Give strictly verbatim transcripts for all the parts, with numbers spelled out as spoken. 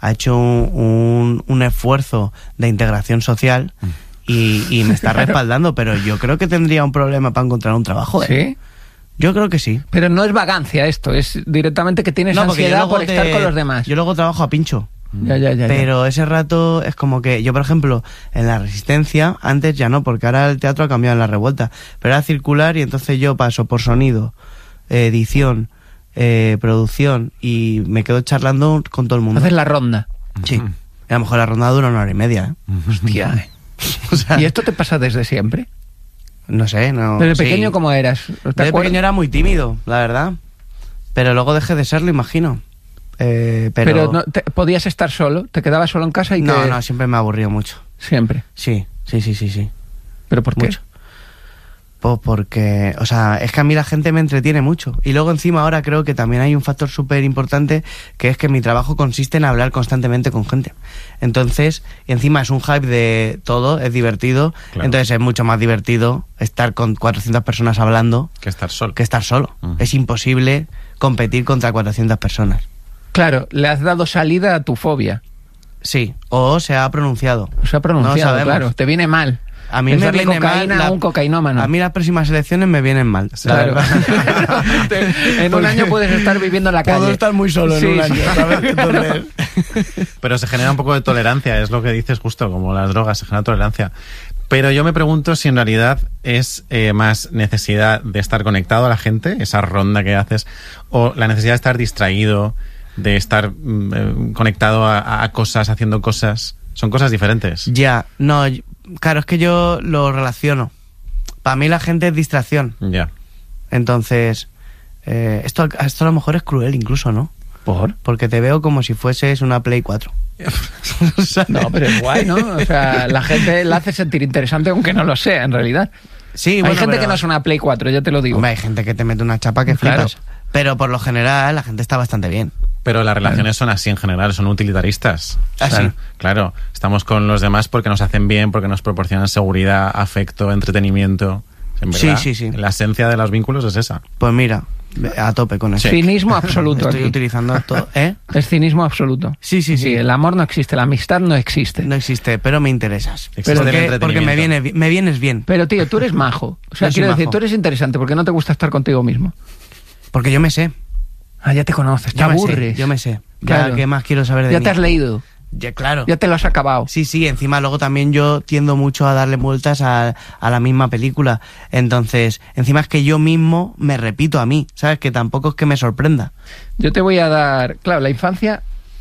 ha hecho un, un, un esfuerzo de integración social y, y me está respaldando, pero yo creo que tendría un problema para encontrar un trabajo. ¿eh? ¿Sí? Yo creo que sí. Pero no es vagancia esto, es directamente que tienes no, ansiedad por te, estar con los demás. Yo luego trabajo a pincho. Ya, ya, ya, pero ya. ese rato es como que yo, por ejemplo, en la Resistencia, antes ya no, porque ahora el teatro ha cambiado en la Revuelta, pero era circular y entonces yo paso por sonido, edición, eh, producción y me quedo charlando con todo el mundo. Haces la ronda. Sí. Y a lo mejor la ronda dura una hora y media. ¿eh? Hostia. eh. O sea, ¿Y esto te pasa desde siempre? no sé, no. ¿Desde sí. pequeño cómo eras? ¿Te Desde acuerdas? pequeño era muy tímido, la verdad. Pero luego dejé de serlo, imagino. Eh, pero Pero no, te, ¿podías estar solo? ¿Te quedabas solo en casa? y no, te... no, siempre me aburrió mucho. Siempre. Sí, sí, sí, sí, sí. ¿Pero por qué? Mucho. Pues porque, o sea, es que a mí la gente me entretiene mucho. Y luego encima ahora creo que también hay un factor súper importante, que es que mi trabajo consiste en hablar constantemente con gente. Entonces, y encima es un hype de todo, es divertido. Claro. Entonces es mucho más divertido estar con cuatrocientas personas hablando Que estar solo. que estar solo. Uh-huh. Es imposible competir contra cuatrocientas personas. Claro, le has dado salida a tu fobia. Sí, o se ha pronunciado. O sea, pronunciado, No sabemos. claro. Te viene mal. A mí Es me darle viene cocaína mal la- a un cocainómano. A mí las próximas elecciones me vienen mal. la Claro. verdad. en un Porque año puedes estar viviendo en la calle. Puedo estar muy solo en Sí, un año, sí. ¿sabes? Entonces... Pero se genera un poco de tolerancia, es lo que dices justo, como las drogas, se genera tolerancia. Pero yo me pregunto si en realidad es eh, más necesidad de estar conectado a la gente, esa ronda que haces, o la necesidad de estar distraído, de estar mm, eh, conectado a, a cosas, haciendo cosas. Son cosas diferentes. Ya, no, yo- claro, es que yo lo relaciono. Para mí la gente es distracción. Ya. Entonces, eh, esto, esto a lo mejor es cruel incluso, ¿no? ¿Por? Porque te veo como si fueses una Play cuatro. ¿Sabes? No, pero es guay, ¿no? O sea, la gente la hace sentir interesante aunque no lo sea, en realidad. Sí, Hay bueno, gente pero- que no es una Play cuatro, ya te lo digo. Hombre, hay gente que te mete una chapa que Claro. flipas. Pero por lo general la gente está bastante bien. Pero las relaciones son así en general, son utilitaristas. ¿Ah, Claro, sí? Claro, estamos con los demás porque nos hacen bien, porque nos proporcionan seguridad, afecto, entretenimiento. En verdad, Sí, sí, sí. La esencia de los vínculos es esa. Pues mira, a tope con eso. Cinismo absoluto Estoy aquí. utilizando todo, ¿eh? Es cinismo absoluto. Sí, sí, sí. el amor no existe, la amistad no existe. No existe, pero me interesas. Existe el Porque, porque entretenimiento. me, viene, bi- me vienes bien. Pero tío, tú eres majo. O sea, Yo soy quiero decir, majo. tú eres interesante porque no te gusta estar contigo mismo. Porque yo me sé. Ah, ya te conoces, te Yo me sé, aburres. yo me sé. Ya, Claro. ¿qué más quiero saber de Ya mí? te has leído, Ya, claro. ya te lo has acabado. Sí, sí, encima luego también yo tiendo mucho a darle vueltas a, a la misma película. Entonces, encima es que yo mismo me repito a mí, ¿sabes? Que tampoco es que me sorprenda. Yo te voy a dar... Claro, la infancia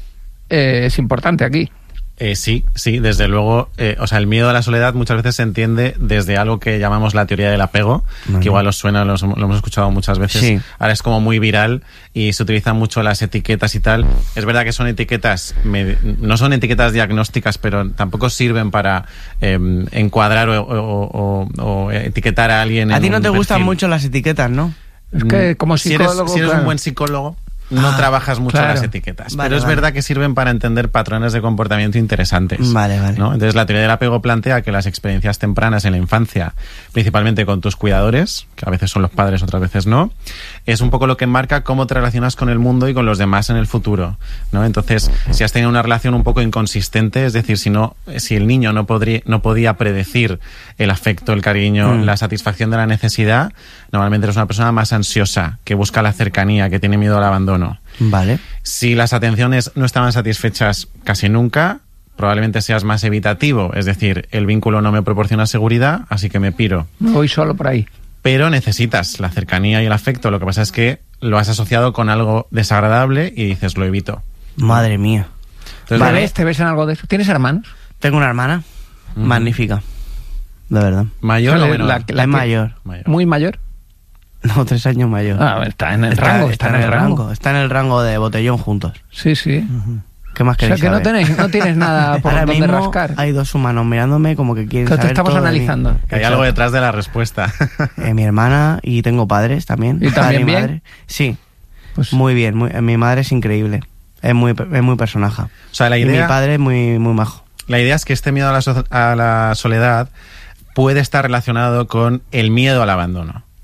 eh, es importante aquí. Eh, sí, sí, desde luego. Eh, o sea, el miedo a la soledad muchas veces se entiende desde algo que llamamos la teoría del apego, Vale. que igual os suena, los- lo hemos escuchado muchas veces. Sí. Ahora es como muy viral y se utilizan mucho las etiquetas y tal. Es verdad que son etiquetas, me- no son etiquetas diagnósticas, pero tampoco sirven para eh, encuadrar o, o- o- o etiquetar a alguien. A en ti no un te gustan perfil. mucho las etiquetas, ¿no? Es que como si eres, psicólogo... si eres claro. un buen psicólogo, no Ah, trabajas mucho claro. las etiquetas. Vale, pero es vale. verdad que sirven para entender patrones de comportamiento interesantes. Vale, vale. ¿no? Entonces, la teoría del apego plantea que las experiencias tempranas en la infancia, principalmente con tus cuidadores, que a veces son los padres, otras veces no, es un poco lo que marca cómo te relacionas con el mundo y con los demás en el futuro, ¿no? Entonces, si has tenido una relación un poco inconsistente, es decir, si no, si el niño no podría, no podía predecir el afecto, el cariño, Mm. la satisfacción de la necesidad, normalmente eres una persona más ansiosa, que busca la cercanía, que tiene miedo al abandono. Vale. Si las atenciones no estaban satisfechas casi nunca, probablemente seas más evitativo, es decir, el vínculo no me proporciona seguridad, así que me piro. Me voy solo por ahí. Pero necesitas la cercanía y el afecto, lo que pasa es que lo has asociado con algo desagradable y dices, lo evito. Madre mía. Entonces, ¿Te Vale. ves? ¿Te ves en algo de eso? ¿Tienes hermanos? Tengo una hermana Ujú. magnífica. De verdad. ¿mayor Vale, o menor? la- La, la es que- mayor. Mayor. ¿Muy mayor? No, tres años mayor. Ah, está en el rango, está, en el rango. Está en el rango de botellón juntos. Sí, sí. ¿Qué más O sea, queréis que no, saber? tenéis, no tienes nada por Ahora donde mismo rascar. hay dos humanos mirándome como que quieren Claro, te saber estamos todo de mí. analizando. Que hay algo detrás de la respuesta. Eh, mi hermana y tengo padres también. ¿Y Padre también bien? madre. Sí, Pues, muy bien. Muy, mi madre es increíble. Es muy, es muy personaja. O sea, la Y mi idea, padre es muy, muy majo. la idea es que este miedo a la, so- a la soledad puede estar relacionado con el miedo al abandono.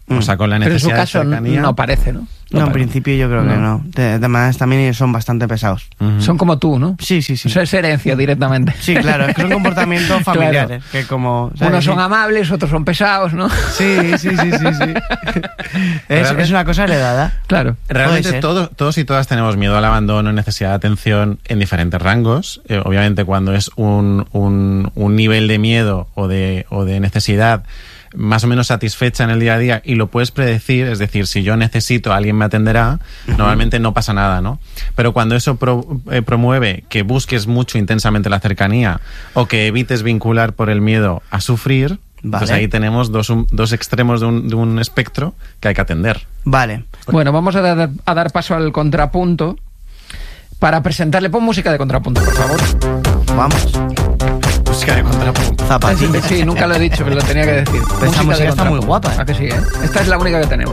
O sea, con la Pero en su necesidad caso de cercanía. no parece, ¿no? No, en principio yo creo que no. De, de manera también son bastante pesados. Ujú. Son como tú, ¿no? Sí, sí, sí. Eso es herencia directamente. Sí, claro, es que son comportamientos familiares. Que como, ¿sabes? Unos son Sí. amables, otros son pesados, ¿no? Sí, sí, sí, sí, sí. es, Realmente- es una cosa heredada. Claro. Realmente ser. todo- todos y todas tenemos miedo al abandono, necesidad de atención en diferentes rangos. Eh, obviamente cuando es un, un, un nivel de miedo o de, o de necesidad más o menos satisfecha en el día a día y lo puedes predecir, es decir, si yo necesito, alguien me atenderá, normalmente no pasa nada, ¿no? Pero cuando eso pro- eh, promueve que busques mucho intensamente la cercanía o que evites vincular por el miedo a sufrir, Vale. pues ahí tenemos dos, un- dos extremos de un, de un espectro que hay que atender. Vale. Bueno, vamos a dar, a dar paso al contrapunto para presentarle. Pon música de contrapunto, por favor. Vamos. Música de contrapunto. Zapatillas. Sí, nunca lo he dicho, pero lo tenía que decir. Esta música de está muy contrapunto. guapa, ¿eh? ¿A que sí, eh? Esta es la única que tenemos.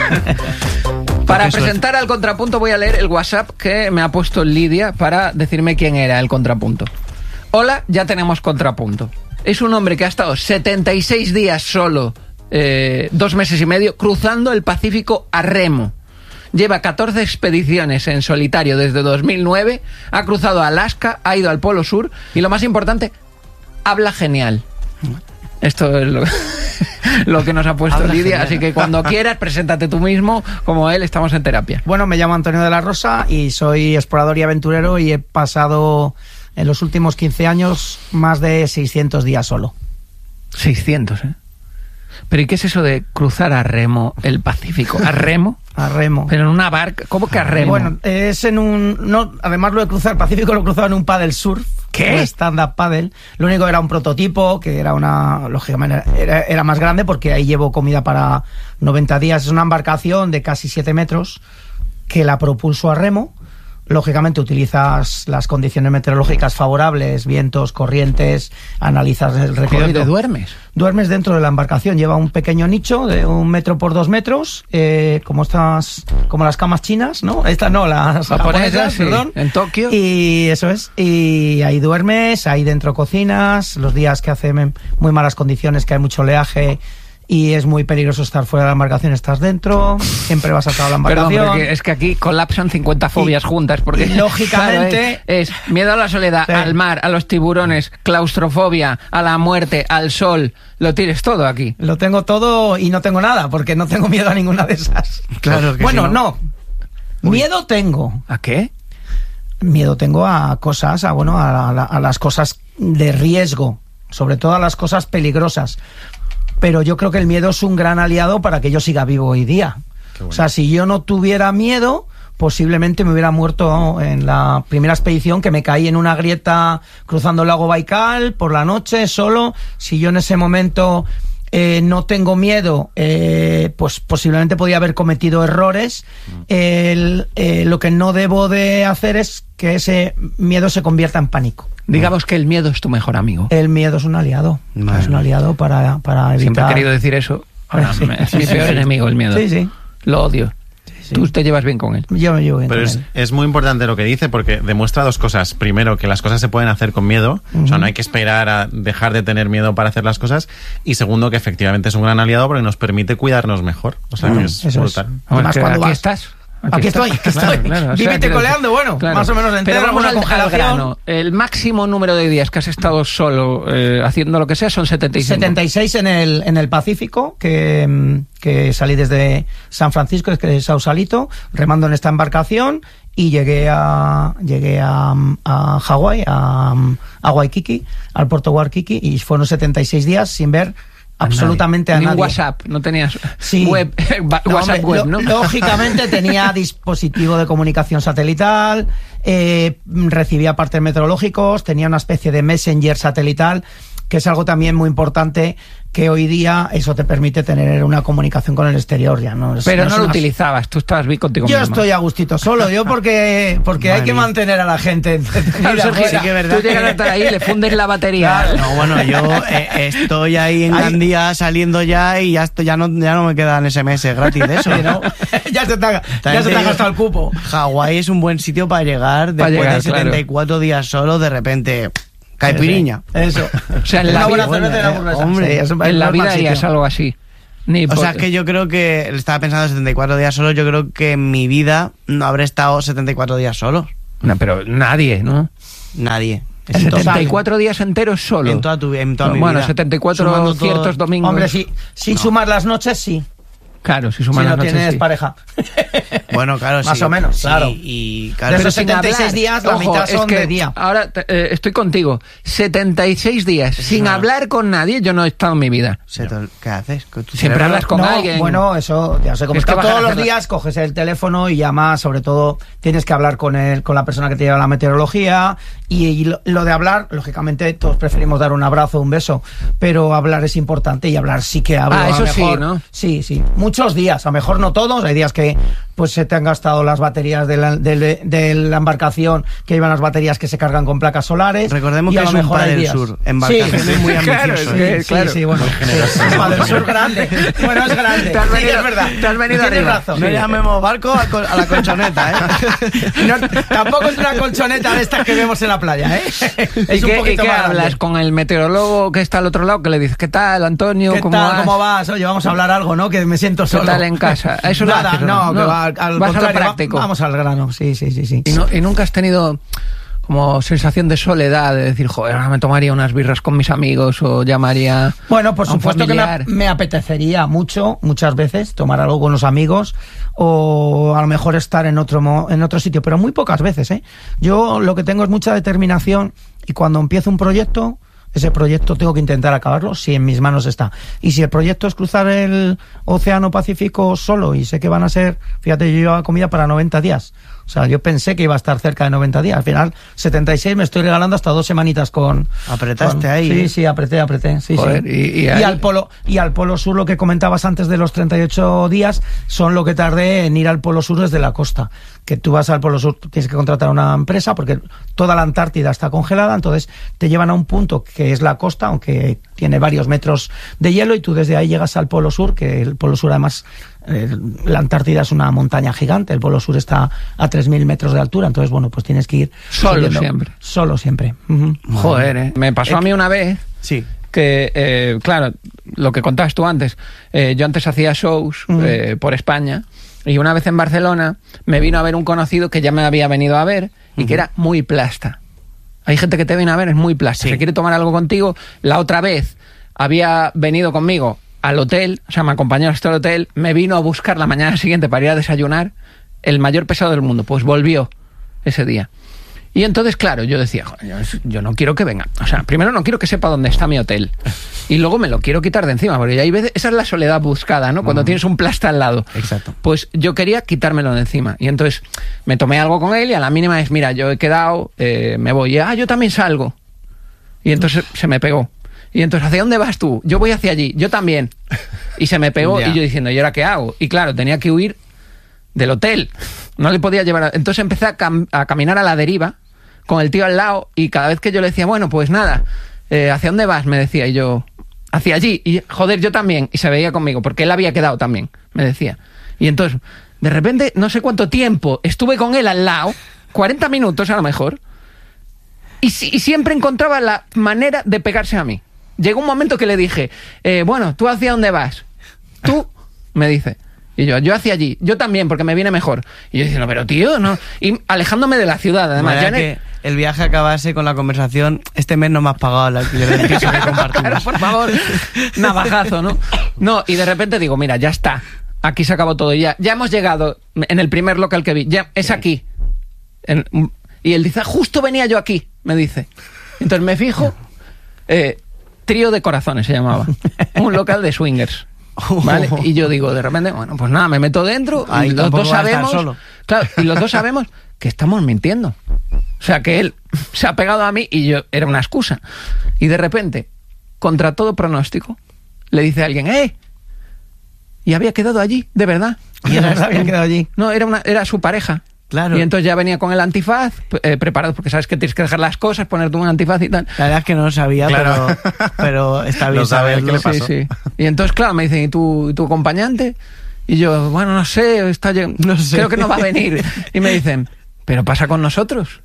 Para Qué suerte. presentar al contrapunto voy a leer el WhatsApp que me ha puesto Lidia para decirme quién era el contrapunto. Hola, ya tenemos contrapunto. Es un hombre que ha estado setenta y seis días solo, eh, dos meses y medio, cruzando el Pacífico a remo. Lleva catorce expediciones en solitario desde dos mil nueve, ha cruzado Alaska, ha ido al Polo Sur y lo más importante, habla genial. Esto es lo, lo que nos ha puesto Habla Lidia, genial. así que cuando quieras, preséntate tú mismo, como él, estamos en terapia. Bueno, me llamo Antonio de la Rosa y soy explorador y aventurero y he pasado en los últimos quince años más de seiscientos días solo. seiscientos, ¿eh? Pero ¿y qué es eso de cruzar a remo el Pacífico? ¿A remo? A remo. Pero en una barca, ¿cómo que a remo? Bueno, es en un... No, además lo de cruzar el Pacífico lo he cruzado en un paddle surf. ¿Qué? Un stand-up paddle. Lo único era un prototipo, que era una... Lógicamente era, era más grande porque ahí llevo comida para noventa días. Es una embarcación de casi siete metros que la propulso a remo. Lógicamente utilizas las condiciones meteorológicas favorables, vientos, corrientes, analizas el ¿Y recorrido. dónde duermes? Duermes dentro de la embarcación, lleva un pequeño nicho de un metro por dos metros, eh, como estas, como las camas chinas, ¿no? Estas no, las Japonesas, japonesas, sí, perdón. en Tokio. Y eso es, y ahí duermes, ahí dentro cocinas, los días que hace muy malas condiciones, que hay mucho oleaje y es muy peligroso estar fuera de la embarcación, estás dentro, siempre vas atado a la Perdón, embarcación. porque es que aquí colapsan cincuenta fobias Y- juntas. Porque, y lógicamente- claro, es, es miedo a la soledad, Sí. al mar, a los tiburones, claustrofobia, a la muerte, al sol. Lo tienes todo aquí. Lo tengo todo y no tengo nada, porque no tengo miedo a ninguna de esas. Claro que Bueno, sí, ¿no? no. Miedo tengo. ¿A qué? Miedo tengo a cosas, a bueno, a, la- a las cosas de riesgo, sobre todo a las cosas peligrosas. Pero yo creo que el miedo es un gran aliado para que yo siga vivo hoy día. Qué bueno. O sea, si yo no tuviera miedo, posiblemente me hubiera muerto en la primera expedición, que me caí en una grieta cruzando el lago Baikal por la noche solo. Si yo en ese momento eh, no tengo miedo, eh, pues posiblemente podía haber cometido errores. El, eh, lo que no debo de hacer es que ese miedo se convierta en pánico. Digamos que el miedo es tu mejor amigo. El miedo es un aliado. Madre Es un mía. aliado para, para evitar... Siempre he querido decir eso. Ahora, Sí, me- es sí, mi sí, peor sí. enemigo, el miedo. Sí, sí. Lo odio. sí. Tú te llevas bien con él. Yo me llevo bien Pero con es, él. es muy importante lo que dice porque demuestra dos cosas. Primero, que las cosas se pueden hacer con miedo. O sea, no hay que esperar a dejar de tener miedo para hacer las cosas. Y segundo, que efectivamente es un gran aliado porque nos permite cuidarnos mejor. O sea, que es Eso es. brutal. Además, que cuando aquí vas- estás. Aquí estoy, aquí Claro, estoy. claro, o sea, Vívete quiero coleando, decir, bueno, más o menos Pero entero, vamos alguna al, al congelación. grano. El máximo número de días que has estado solo eh, haciendo lo que sea son setenta y cinco. setenta y seis en el, en el Pacífico, que, mm, que salí desde San Francisco, es que es Sausalito, remando en esta embarcación y llegué a llegué a, a Hawái, a, a Waikiki, al puerto Waikiki, y fueron setenta y seis días sin ver absolutamente a Ni un nadie. WhatsApp, no tenías Sí. web, ba- No, WhatsApp hombre, web, lo- ¿no? Lógicamente tenía dispositivo de comunicación satelital, eh, recibía partes meteorológicos, tenía una especie de messenger satelital, que es algo también muy importante, que hoy día eso te permite tener una comunicación con el exterior. Ya no es- Pero es no lo una- utilizabas, tú estabas bien contigo Yo mismo. estoy a gustito solo, yo porque porque hay Madre que mía. mantener a la gente entretenida Claro, Sergio, fuera. sí que es verdad. Tú llegas a estar ahí y le fundes la batería. No, bueno, yo eh, estoy ahí en Ahí- Gandía saliendo ya y ya estoy, ya no, ya no me quedan ese mes gratis de eso. Sí, ¿no? ya se te ha, ya se te ha gastado el cupo. Hawái es un buen sitio para llegar después llegar, de setenta y cuatro días solo, de repente caipiriña. Eso. O sea, en Una la buena vida- cerveza y una bueno, hamburguesa. hombre, Sí, es un- En es la un vida mal harías sitio. algo así. Ni O por- sea, es que yo creo que estaba pensando setenta y cuatro días solo. Yo creo que en mi vida no habré estado setenta y cuatro días solo. No, pero nadie, ¿no? Nadie. En setenta y cuatro días enteros solo. En toda tu en toda No, mi bueno, vida. setenta y cuatro Sumando todo- ciertos domingos. Hombre, sí, sin sumar las noches, sí. Claro, si Si suman no las noches, tienes sí. pareja. Bueno, claro, Más sí. o menos, Sí, claro. Y claro, De Pero esos sin setenta y seis hablar. días, la Ojo, mitad es son que de día. Ahora eh, estoy contigo. setenta y seis días sin una- hablar con nadie, yo no he estado en mi vida. se te- ¿qué haces? ¿Con tu Siempre cerebro? hablas con No, alguien. Bueno, eso ya sé cómo Es que está. bajar Todos a los hacer la- días coges el teléfono y llamas, sobre todo tienes que hablar con el, con la persona que te lleva la meteorología y, y lo, lo de hablar, lógicamente todos preferimos dar un abrazo, un beso, pero hablar es importante y hablar sí que hablo. Ah, a eso lo sí, mejor- ¿no? Sí, sí. Muchos días, a lo mejor no todos, hay días que pues se te han gastado las baterías de la, de, de la embarcación, que llevan las baterías que se cargan con placas solares. Recordemos y que a lo es un mejor Padre hay del días. Sur. Embarcaciones Sí, muy claro, ambicioso. sí, ¿eh? Sí, claro. sí, bueno. Sí, Para el sur grande. Bueno, es grande. Te has Sí, venido- es verdad. te has venido Tienes arriba. razón. No Sí. llamemos barco a, col- a la colchoneta, ¿eh? No, tampoco es una colchoneta de estas que vemos en la playa, ¿eh? ¿Y Es un qué, y poquito qué más hablas grande. con el meteorólogo que está al otro lado? Que le dices, ¿qué tal, Antonio? ¿Qué ¿Cómo tal? vas? ¿Cómo vas? Oye, vamos a hablar algo, ¿no? Que me siento ¿Qué solo. tal en casa? Eso lo Nada, haces, no, ¿no? que va al, al Vas a lo contrario, va- práctico. vamos al grano, sí, sí, sí, sí. ¿Y, no- y nunca has tenido como sensación de soledad, de decir, joder, ahora me tomaría unas birras con mis amigos o llamaría Bueno, por a un supuesto que me, familiar? me apetecería mucho, muchas veces, tomar algo con los amigos o a lo mejor estar en otro, mo- en otro sitio, pero muy pocas veces, ¿eh? Yo lo que tengo es mucha determinación y cuando empiezo un proyecto, ese proyecto tengo que intentar acabarlo si en mis manos está. Y si el proyecto es cruzar el Océano Pacífico solo y sé que van a ser, fíjate, yo llevaba comida para noventa días. O sea, yo pensé que iba a estar cerca de noventa días. Al final, setenta y seis me estoy regalando hasta dos semanitas con... Apretaste con- ahí, Sí, ¿eh? sí, apreté, apreté. Sí, Joder, sí. y- y ahí- al polo, y al Polo Sur, lo que comentabas antes de los treinta y ocho días, son lo que tardé en ir al Polo Sur desde la costa. Que tú vas al Polo Sur, tienes que contratar una empresa porque toda la Antártida está congelada, entonces te llevan a un punto que es la costa, aunque tiene varios metros de hielo, y tú desde ahí llegas al Polo Sur, que el Polo Sur además... Eh, la Antártida es una montaña gigante, el Polo Sur está a tres mil metros de altura, entonces, bueno, pues tienes que ir... Solo subiendo. siempre. Solo siempre. Ujú. Joder, ¿eh? Me pasó a mí una vez Sí. que, eh, claro, lo que contabas tú antes, eh, yo antes hacía shows Mm. eh, por España y una vez en Barcelona me vino a ver un conocido que ya me había venido a ver y que era muy plasta. Hay gente que te viene a ver, es muy plasta. Sí. Se quiere tomar algo contigo. La otra vez había venido conmigo al hotel, o sea, me acompañó hasta el hotel, me vino a buscar la mañana siguiente para ir a desayunar, el mayor pesado del mundo, pues volvió ese día. Y entonces, claro, yo decía, "Joder, yo, yo no quiero que venga. O sea, primero no quiero que sepa dónde está mi hotel. Y luego me lo quiero quitar de encima, porque hay veces, esa es la soledad buscada, ¿no? Cuando tienes un plasta al lado. Exacto. Pues yo quería quitármelo de encima. Y entonces me tomé algo con él y a la mínima es, mira, yo he quedado, eh, me voy. Y, ah, yo también salgo. Y entonces se me pegó. Y entonces, ¿hacia dónde vas tú? Yo voy hacia allí, yo también. Y se me pegó Ya. y yo diciendo, ¿y ahora qué hago? Y claro, tenía que huir del hotel. No le podía llevar... a- Entonces empecé a, cam- a caminar a la deriva con el tío al lado y cada vez que yo le decía, bueno, pues nada, eh, ¿hacia dónde vas? Me decía, y yo, hacia allí. Y joder, yo también. Y se veía conmigo, porque él había quedado también, me decía. Y entonces, de repente, no sé cuánto tiempo, estuve con él al lado, cuarenta minutos a lo mejor, y, si- y siempre encontraba la manera de pegarse a mí. Llegó un momento que le dije, eh, bueno, ¿tú hacia dónde vas? Tú, me dice. Y yo, yo hacia allí. Yo también, porque me viene mejor. Y yo diciendo, pero tío, no. Y alejándome de la ciudad, además. Manera Ya en el- que el viaje acabase con la conversación, este mes no me has pagado el alquiler del piso que compartimos. Claro, por favor. Navajazo, ¿no? No, y de repente digo, mira, ya está. Aquí se acabó todo. Ya, ya hemos llegado en el primer local que vi. Ya, es aquí. En- y él dice, justo venía yo aquí, me dice. Entonces me fijo, eh, Trío de Corazones se llamaba. Un local de swingers. ¿Vale? Y yo digo, de repente, bueno, pues nada, me meto dentro Ahí y los tampoco dos vas a estar sabemos. solo. Claro, y los dos sabemos que estamos mintiendo. O sea, que él se ha pegado a mí y yo era una excusa. Y de repente, contra todo pronóstico, le dice a alguien, ¡eh! Y había quedado allí, de verdad. Y de verdad había quedado allí. No, era, una, era su pareja. Claro. Y entonces ya venía con el antifaz, eh, preparado, porque sabes que tienes que dejar las cosas, ponerte un antifaz y tal. La verdad es que no lo sabía, Claro. pero, pero está bien Lo sabe, saberlo. ¿qué le pasó? Sí, sí. Y entonces, claro, me dicen, ¿y tu, y tu acompañante? Y yo, bueno, no sé, está lleg- No sé. creo que no va a venir. Y me dicen, ¿pero pasa con nosotros?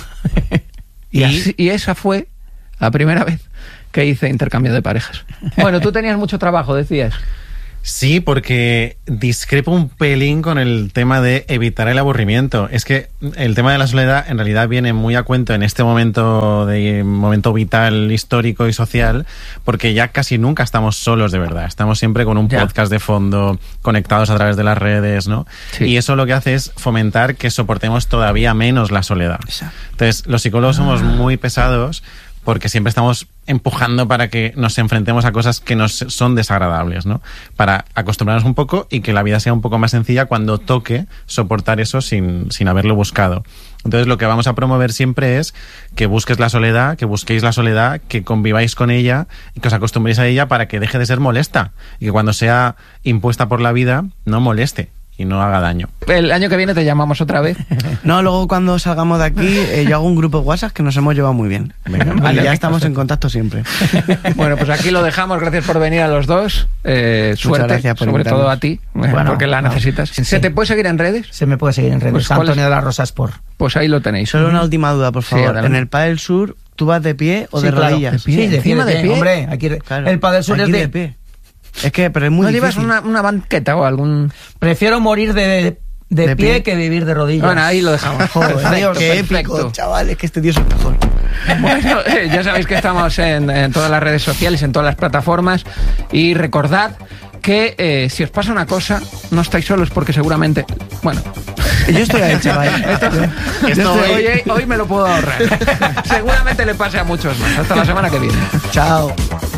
Y, ¿Y? así- y esa fue la primera vez que hice intercambio de parejas. Bueno, tú tenías mucho trabajo, decías. Sí, porque discrepo un pelín con el tema de evitar el aburrimiento. Es que el tema de la soledad en realidad viene muy a cuento en este momento de momento vital, histórico y social, porque ya casi nunca estamos solos de verdad. Estamos siempre con un Ya. podcast de fondo, conectados a través de las redes, ¿no? Sí. Y eso lo que hace es fomentar que soportemos todavía menos la soledad. Exacto. Entonces, los psicólogos somos muy pesados porque siempre estamos empujando para que nos enfrentemos a cosas que nos son desagradables, ¿no? Para acostumbrarnos un poco y que la vida sea un poco más sencilla cuando toque soportar eso sin, sin haberlo buscado. Entonces, lo que vamos a promover siempre es que busques la soledad, que busquéis la soledad, que conviváis con ella y que os acostumbréis a ella para que deje de ser molesta y que cuando sea impuesta por la vida no moleste y no haga daño. El año que viene te llamamos otra vez. No, luego cuando salgamos de aquí, eh, yo hago un grupo de WhatsApp que nos hemos llevado muy bien. Venga. Y Vale, ya estamos en contacto siempre. Bueno, pues aquí lo dejamos. Gracias por venir a los dos. Eh, suerte, gracias por sobre invitarnos. todo a ti, Bueno, porque la no, necesitas. sí, ¿Se sí. te puede seguir en redes? Se me puede seguir en redes. Pues, ¿cuál Antonio es? de la Rosa Sport. Pues ahí lo tenéis. Solo una última duda, por Sí, favor. adelante. ¿En el Padel Sur tú vas de pie o Sí, de claro. rodillas? De pie. Sí, de Encima pie, de pie. Hombre, aquí Claro, el Padel Sur es aquí de... de pie. Es que, pero es muy ¿No llevas difícil. una, una banqueta o algún...? Prefiero morir de, de, de De pie, pie. que vivir de rodillas. Bueno, ahí lo dejamos. Joder, Perfecto, Dios, qué perfecto. épico, chavales, que este tío es el mejor. Bueno, eh, ya sabéis que estamos en, en todas las redes sociales, en todas las plataformas. Y recordad que eh, si os pasa una cosa, no estáis solos porque seguramente... Bueno, Yo estoy ahí, chaval. esto, Esto esto hoy- hoy, hoy me lo puedo ahorrar. Seguramente le pase a muchos más. Hasta la semana que viene. Chao.